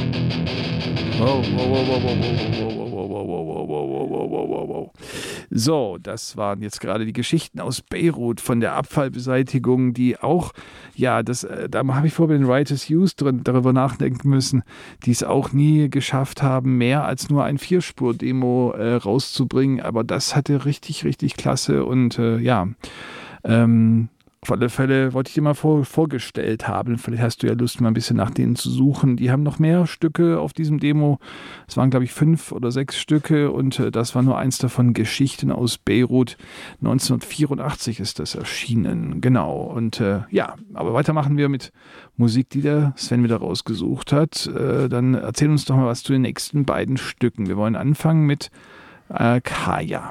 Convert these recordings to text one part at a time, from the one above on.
Wow, wow, wow, wow, wow, wow, wow, wow, wow, wow, wow, wow, wow, wow, wow. So, das waren jetzt gerade die Geschichten aus Beirut von der Abfallbeseitigung, die auch, ja, da habe ich vor bei den Writers Use darüber nachdenken müssen, die es auch nie geschafft haben, mehr als nur ein 4-Spur-Demo rauszubringen, aber das hatte richtig, richtig klasse und auf alle Fälle wollte ich dir mal vorgestellt haben. Vielleicht hast du ja Lust, mal ein bisschen nach denen zu suchen. Die haben noch mehr Stücke auf diesem Demo. Es waren, glaube ich, 5 oder 6 Stücke und das war nur eins davon, Geschichten aus Beirut. 1984 ist das erschienen. Genau. Und aber weitermachen wir mit Musik, die der Sven wieder rausgesucht hat. Dann erzähl uns doch mal was zu den nächsten beiden Stücken. Wir wollen anfangen mit Kaya.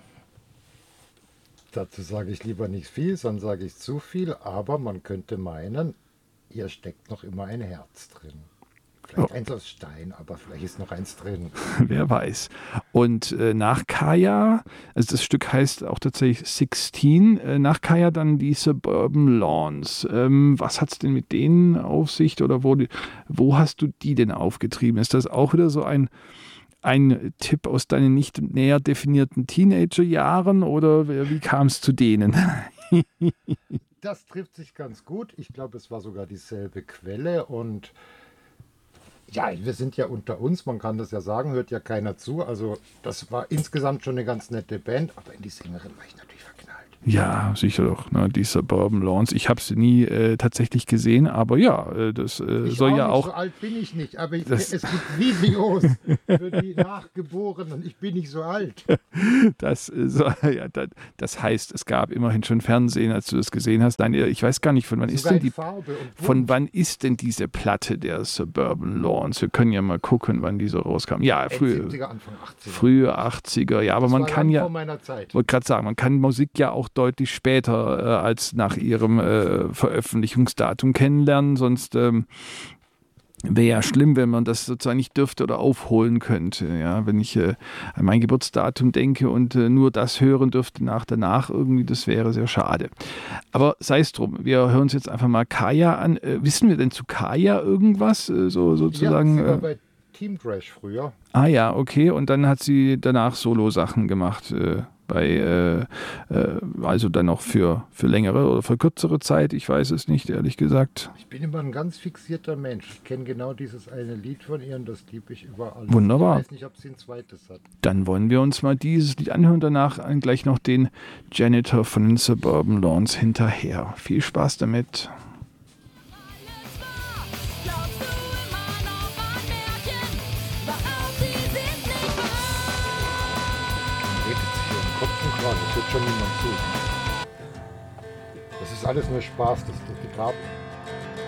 Dazu sage ich lieber nicht viel, sonst sage ich zu viel, aber man könnte meinen, hier steckt noch immer ein Herz drin. Vielleicht eins aus Stein, aber vielleicht ist noch eins drin. Wer weiß. Und nach Kaya, also das Stück heißt auch tatsächlich 16, nach Kaya dann die Suburban Lawns. Was hat es denn mit denen auf sich oder wo hast du die denn aufgetrieben? Ist das auch wieder so ein Tipp aus deinen nicht näher definierten Teenagerjahren oder wie kam es zu denen? Das trifft sich ganz gut. Ich glaube, es war sogar dieselbe Quelle und ja, wir sind ja unter uns, man kann das ja sagen, hört ja keiner zu. Also das war insgesamt schon eine ganz nette Band, aber in die Sängerin war ich natürlich verknallt. Ja, sicher doch, ne, die Suburban Lawns. Ich habe sie nie tatsächlich gesehen, aber ja, das soll ja auch... So alt bin ich nicht, aber es gibt Videos für die Nachgeborenen. Ich bin nicht so alt. Das heißt, es gab immerhin schon Fernsehen, als du das gesehen hast. Nein, ich weiß gar nicht, von wann ist denn diese Platte der Suburban Lawns? Wir können ja mal gucken, wann die so rauskam. Ja, 70er, Anfang 80er. Frühe 80er, ja, aber das man war kann ja... vor meiner Zeit. Wollte gerade sagen, man kann Musik ja auch deutlich später als nach ihrem Veröffentlichungsdatum kennenlernen, sonst wäre ja schlimm, wenn man das sozusagen nicht dürfte oder aufholen könnte. Ja, wenn ich an mein Geburtsdatum denke und nur das hören dürfte danach irgendwie, das wäre sehr schade. Aber sei es drum, wir hören uns jetzt einfach mal Kaya an. Wissen wir denn zu Kaya irgendwas? Sozusagen. Ja, sie war bei Team Trash früher. Ah ja, okay. Und dann hat sie danach Solo-Sachen gemacht. Also dann noch für längere oder für kürzere Zeit, ich weiß es nicht, ehrlich gesagt. Ich bin immer ein ganz fixierter Mensch. Ich kenne genau dieses eine Lied von ihr und das liebe ich überall. Wunderbar. Ich weiß nicht, ob sie ein zweites hat. Dann wollen wir uns mal dieses Lied anhören, danach gleich noch den Janitor von den Suburban Lawns hinterher. Viel Spaß damit. Das hört schon niemand zu. Das ist alles nur Spaß, das die Grab.